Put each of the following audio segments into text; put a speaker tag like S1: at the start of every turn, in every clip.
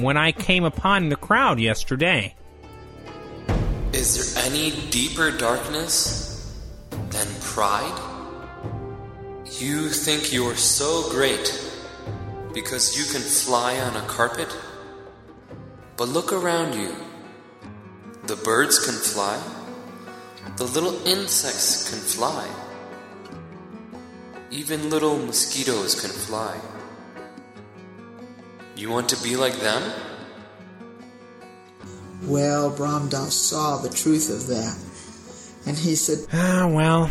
S1: when I came upon the crowd yesterday.
S2: Is there any deeper darkness than pride? You think you're so great because you can fly on a carpet? But look around you. The birds can fly. The little insects can fly. Even little mosquitoes can fly. You want to be like them?
S3: Well, Brahm Das saw the truth of that, and he said,
S1: Well,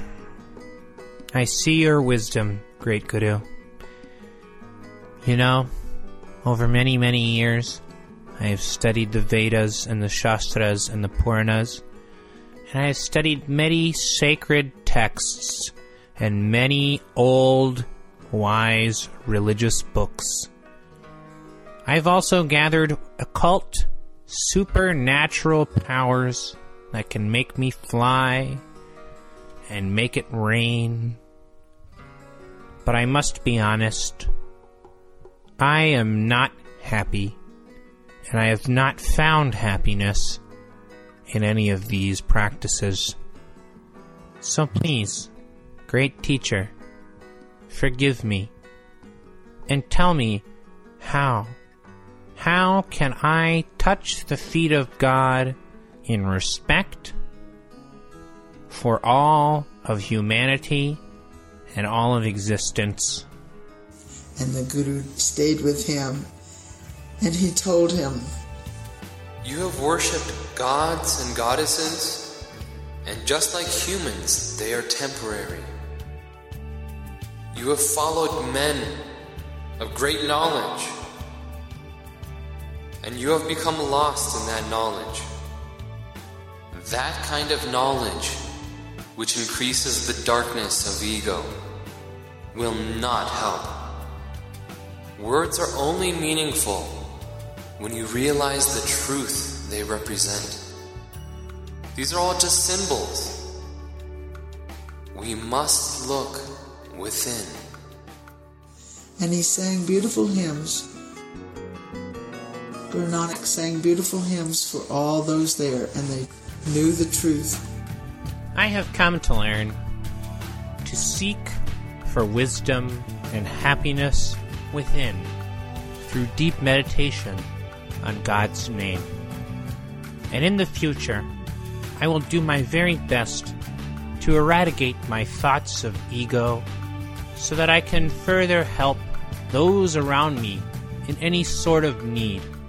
S1: I see your wisdom, great Guru. You know, over many, many years, I have studied the Vedas and the Shastras and the Puranas, and I have studied many sacred texts and many old, wise religious books. I've also gathered occult, supernatural powers that can make me fly and make it rain. But I must be honest, I am not happy, and I have not found happiness in any of these practices. So please, great teacher, forgive me, and tell me how. How can I touch the feet of God in respect for all of humanity and all of existence?
S3: and the Guru stayed with him, and he told him,
S2: You have worshipped gods and goddesses, and just like humans, they are temporary. You have followed men of great knowledge, and you have become lost in that knowledge. That kind of knowledge, which increases the darkness of ego, will not help. Words are only meaningful when you realize the truth they represent. These are all just symbols. We must look within.
S3: and he sang beautiful hymns. Guru Nanak sang beautiful hymns for all those there, and they knew the truth.
S1: I have come to learn to seek for wisdom and happiness within through deep meditation on God's name. And in the future, I will do my very best to eradicate my thoughts of ego so that I can further help those around me in any sort of need.